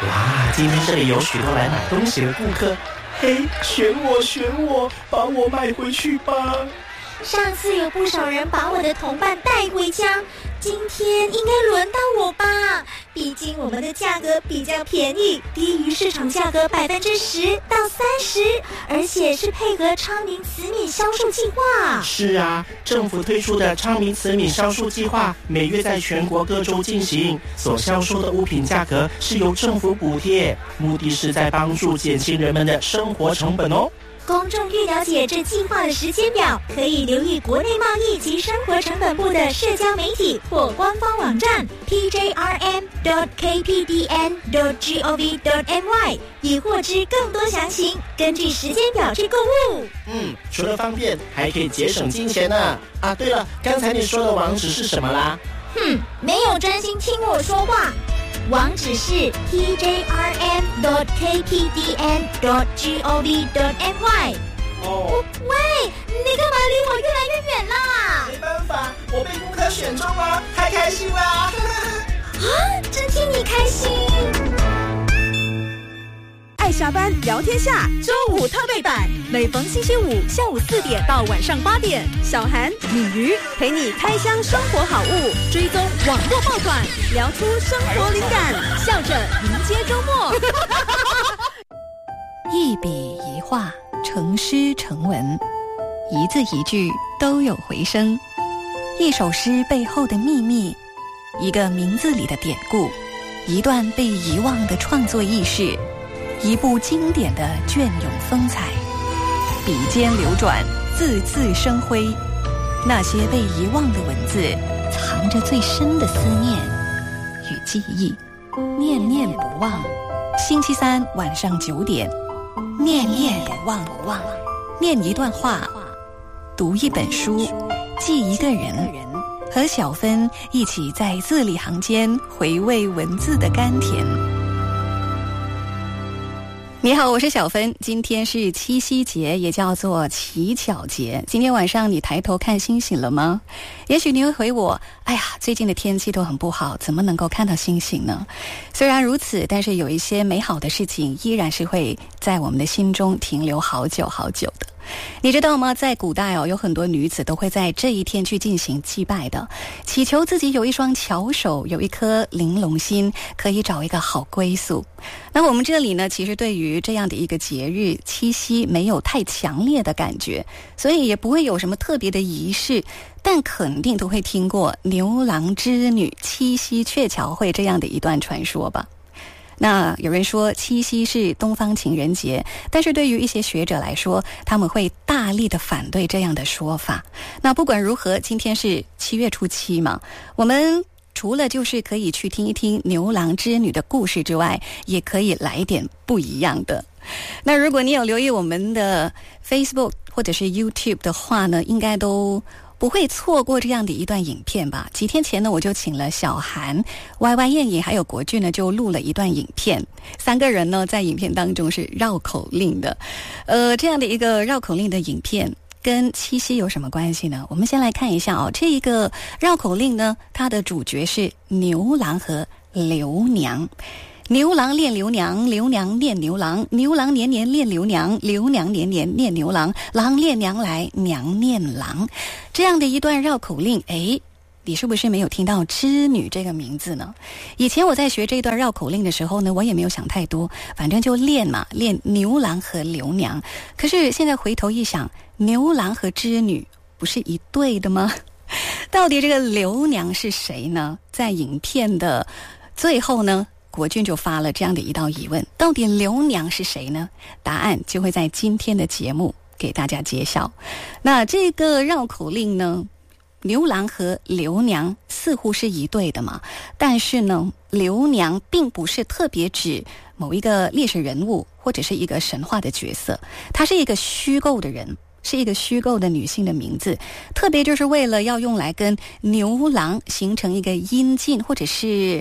哇，今天这里有许多来买东西的顾客，嘿，选我，把我买回去吧。 上次有不少人把我的同伴带回家，今天应该轮到我吧？毕竟我们的价格比较便宜，低于市场价格10%到30%，而且是配合昌明慈悯销售计划。 是啊，政府推出的昌明慈悯销售计划，每月在全国各州进行，所销售的物品价格是由政府补贴，目的是在帮助减轻人们的生活成本哦。 公众欲了解这计划的时间表，可以留意国内贸易及生活成本部的社交媒体或官方网站 pjrm.kpdn.gov.my， 以获知更多详情，根据时间表去购物。 除了方便，还可以节省金钱呢。啊，对了，刚才你说的网址是什么啦？ 没有专心听我说话。网址是 pjrm.kpdn.gov.my。喂，你干嘛离我越来越远啦？ 没办法，我被顾客选中了，太开心了！ 真替你开心。 爱下班聊天下周五特备版，每逢星期五下午4点到晚上8点，小韩、敏瑜陪你开箱生活好物，追踪网络爆款，聊出生活灵感，笑着迎接周末。 一笔一画，成诗成文，一字一句都有回声。一首诗背后的秘密，一个名字里的典故，一段被遗忘的创作轶事，一部经典的隽永风采，笔尖流转，字字生辉。那些被遗忘的文字，藏着最深的思念与记忆，念念不忘。星期三晚上9点，念念不忘。念一段话，读一本书，记一个人，和小芬一起在字里行间回味文字的甘甜。你好，我是小芬。今天是七夕节，也叫做乞巧节。今天晚上你抬头看星星了吗？也许你会回我，哎呀，最近的天气都很不好，怎么能够看到星星呢？虽然如此，但是有一些美好的事情依然是会在我们的心中停留好久好久的。你知道吗？在古代有很多女子都会在这一天去进行祭拜的，祈求自己有一双巧手，有一颗玲珑心，可以找一个好归宿。那我们这里呢，其实对于这样的一个节日七夕没有太强烈的感觉，所以也不会有什么特别的仪式，但肯定都会听过牛郎织女七夕鹊桥会这样的一段传说吧。那有人说七夕是东方情人节，但是对于一些学者来说，他们会大力的反对这样的说法。那不管如何，今天是7月初7嘛，我们除了就是可以去听一听牛郎织女的故事之外，也可以来一点不一样的。那如果你有留意我们的 Facebook 或者是 YouTube 的话呢，应该都不会错过这样的一段影片吧。几天前呢，我就请了小韩、YY 燕燕还有国俊呢，就录了一段影片。3个人呢，在影片当中是绕口令的。这样的一个绕口令的影片跟七夕有什么关系呢？我们先来看一下这一个绕口令呢，它的主角是牛郎和刘娘。牛郎恋刘娘，刘娘恋牛郎，牛郎年年恋刘娘，刘娘年年念牛郎，郎恋娘来，娘念郎。这样的一段绕口令，你是不是没有听到织女这个名字呢？以前我在学这一段绕口令的时候呢，我也没有想太多，反正就练嘛，练牛郎和刘娘。可是现在回头一想，牛郎和织女不是一对的吗？到底这个刘娘是谁呢？在影片的最后呢，国俊就发了这样的一道疑问，到底刘娘是谁呢？答案就会在今天的节目给大家揭晓。那这个绕口令呢，牛郎和刘娘似乎是一对的嘛，但是呢，刘娘并不是特别指某一个历史人物或者是一个神话的角色，她是一个虚构的人，是一个虚构的女性的名字，特别就是为了要用来跟牛郎形成一个音近或者是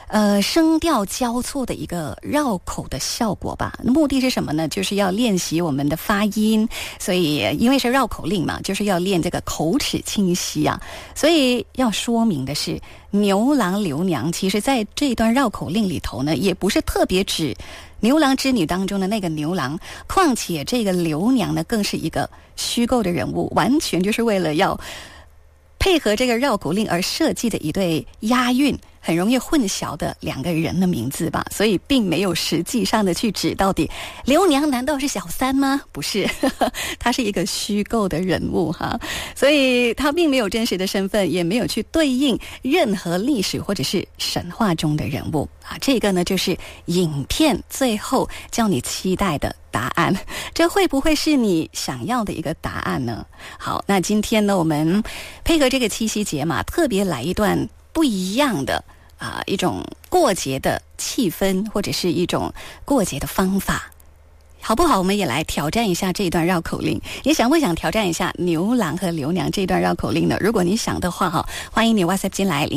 声调交错的一个绕口的效果吧。目的是什么呢？就是要练习我们的发音，所以因为是绕口令嘛，就是要练这个口齿清晰啊。所以要说明的是，牛郎刘娘其实在这段绕口令里头呢，也不是特别指牛郎织女当中的那个牛郎，况且这个刘娘呢更是一个虚构的人物，完全就是为了要配合这个绕口令而设计的一对押韵很容易混淆的两个人的名字吧，所以并没有实际上的去指到底刘娘难道是小三吗？不是，他是一个虚构的人物哈，所以他并没有真实的身份，也没有去对应任何历史或者是神话中的人物啊。这个呢就是影片最后叫你期待的答案，这会不会是你想要的一个答案呢？好，那今天呢我们配合这个七夕节嘛，特别来一段不一样的一种过节的气氛，或者是一种过节的方法，好不好？我们也来挑战一下这一段绕口令。你想不想挑战一下牛郎和刘娘这一段绕口令呢？如果你想的话欢迎你 WhatsApp 进来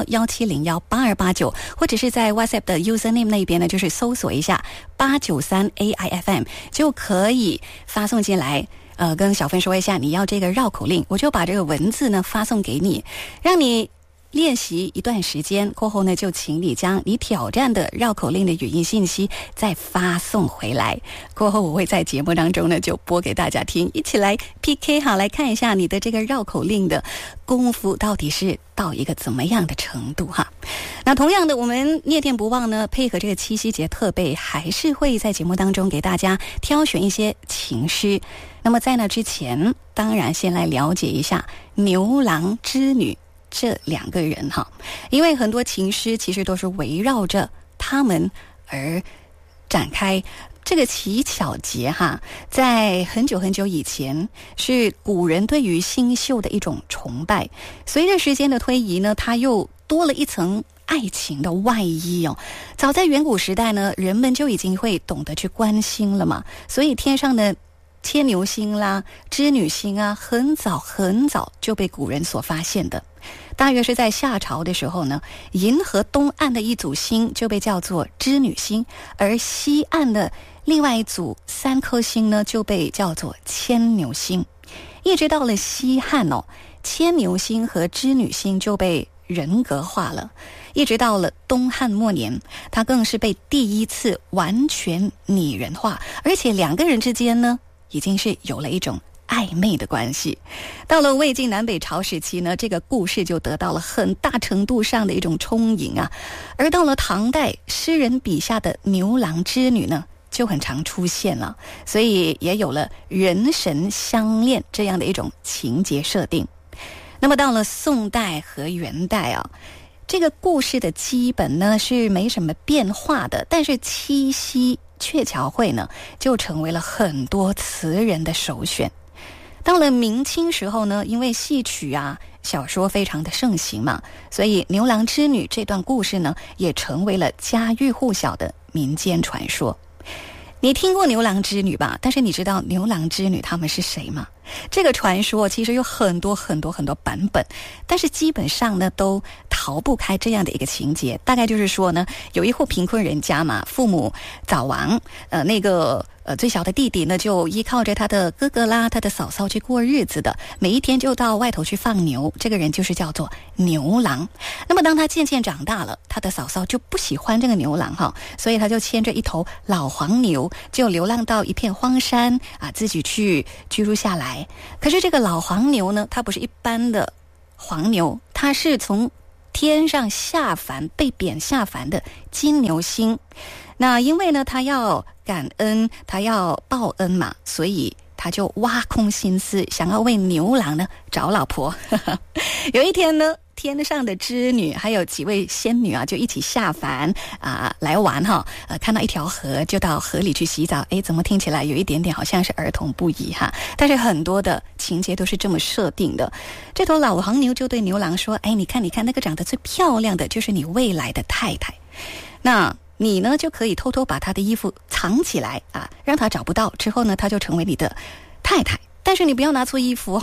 011-1701-8289，或者是在 WhatsApp 的 username 那边呢，就是搜索一下893 AIFM 就可以发送进来。跟小芬说一下你要这个绕口令，我就把这个文字呢发送给你，让你练习一段时间过后呢，就请你将你挑战的绕口令的语音信息再发送回来，过后我会在节目当中呢就播给大家听，一起来 PK 好，来看一下你的这个绕口令的功夫到底是到一个怎么样的程度哈。那同样的，我们念念不忘呢，配合这个七夕节特备，还是会在节目当中给大家挑选一些情诗。那么在那之前，当然先来了解一下牛郎织女这两个人哈，因为很多情诗其实都是围绕着他们而展开。这个乞巧节哈，在很久很久以前是古人对于星宿的一种崇拜，随着时间的推移呢，它又多了一层爱情的外衣哦。早在远古时代呢，人们就已经会懂得去观星了嘛，所以天上的牵牛星啦、织女星啊，很早很早就被古人所发现的。大约是在夏朝的时候呢，银河东岸的一组星就被叫做织女星，而西岸的另外一组3颗星呢就被叫做牵牛星。一直到了西汉哦，牵牛星和织女星就被人格化了。一直到了东汉末年，它更是被第一次完全拟人化，而且两个人之间呢已经是有了一种暧昧的关系。到了魏晋南北朝时期呢，这个故事就得到了很大程度上的一种充盈啊。而到了唐代，诗人笔下的牛郎织女呢就很常出现了，所以也有了人神相恋这样的一种情节设定。那么到了宋代和元代啊，这个故事的基本呢是没什么变化的，但是七夕鹊桥会呢就成为了很多词人的首选。到了明清时候呢，因为戏曲啊小说非常的盛行嘛，所以牛郎织女这段故事呢也成为了家喻户晓的民间传说。你听过牛郎织女吧？但是你知道牛郎织女他们是谁吗？这个传说其实有很多版本，但是基本上呢都逃不开这样的一个情节。大概就是说呢，有一户贫困人家嘛，父母早亡，最小的弟弟呢就依靠着他的哥哥啦、他的嫂嫂去过日子的，每一天就到外头去放牛，这个人就是叫做牛郎。那么当他渐渐长大了，他的嫂嫂就不喜欢这个牛郎哈，所以他就牵着一头老黄牛，就流浪到一片荒山啊，自己去居住下来。可是这个老黄牛呢，它不是一般的黄牛，它是从天上下凡，被贬下凡的金牛星。那因为呢他要感恩，他要报恩嘛，所以他就挖空心思想要为牛郎呢找老婆。有一天呢，天上的织女还有几位仙女啊就一起下凡来玩哈，看到一条河就到河里去洗澡。怎么听起来有一点点好像是儿童不宜哈？但是很多的情节都是这么设定的。这头老黄牛就对牛郎说，你看那个长得最漂亮的就是你未来的太太，那你呢就可以偷偷把她的衣服藏起来让她找不到，之后呢她就成为你的太太，但是你不要拿错衣服哈。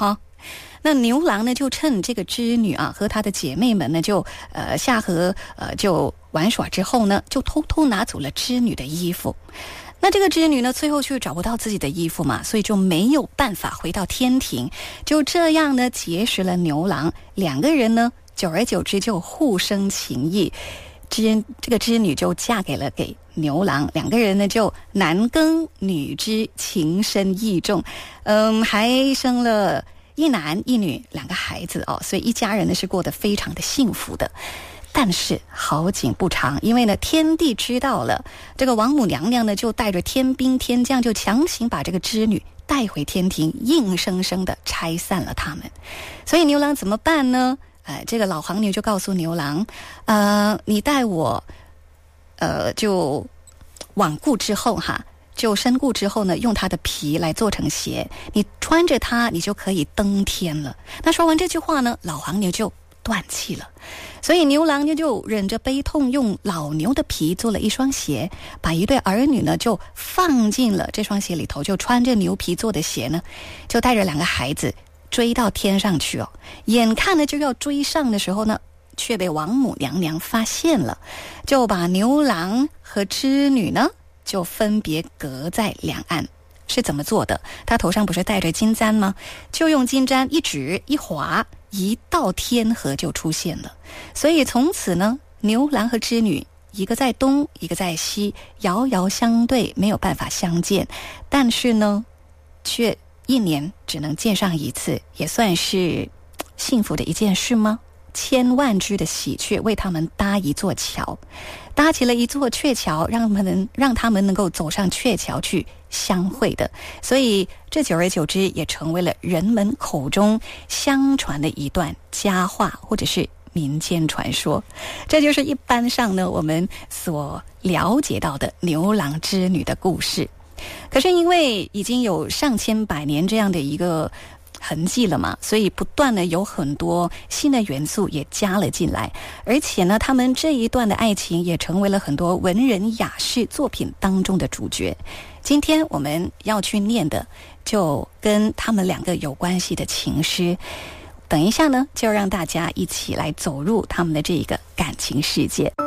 那牛郎呢就趁这个织女啊和她的姐妹们呢就下河就玩耍之后呢，就偷偷拿走了织女的衣服。那这个织女呢最后却找不到自己的衣服嘛，所以就没有办法回到天庭，就这样呢结识了牛郎，两个人呢久而久之就互生情谊，这个织女就嫁给牛郎，两个人呢就男耕女织，情深意重，还生了一男一女两个孩子哦，所以一家人呢是过得非常的幸福的。但是好景不长，因为呢天帝知道了，这个王母娘娘呢就带着天兵天将，就强行把这个织女带回天庭，硬生生的拆散了他们。所以牛郎怎么办呢？这个老黄牛就告诉牛郎，你带我就罔顾之后哈，就身故之后呢，用它的皮来做成鞋，你穿着它你就可以登天了。那说完这句话呢，老黄牛就断气了。所以牛郎呢就忍着悲痛，用老牛的皮做了一双鞋，把一对儿女呢就放进了这双鞋里头，就穿着牛皮做的鞋呢，就带着两个孩子追到天上去哦。眼看呢就要追上的时候呢，却被王母娘娘发现了，就把牛郎和织女呢就分别隔在两岸。是怎么做的？他头上不是戴着金簪吗？就用金簪一指一划，一道天河就出现了。所以从此呢，牛郎和织女一个在东，一个在西，遥遥相对，没有办法相见，但是呢却一年只能见上一次，也算是幸福的一件事吗？千万只的喜鹊为他们搭一座桥，搭起了一座鹊桥，让他们能够走上鹊桥去相会的。所以这久而久之也成为了人们口中相传的一段佳话，或者是民间传说。这就是一般上呢我们所了解到的牛郎织女的故事。可是因为已经有上千百年这样的一个痕迹了嘛，所以不断的有很多新的元素也加了进来，而且呢他们这一段的爱情也成为了很多文人雅士作品当中的主角。今天我们要去念的就跟他们两个有关系的情诗，等一下呢就让大家一起来走入他们的这个感情世界。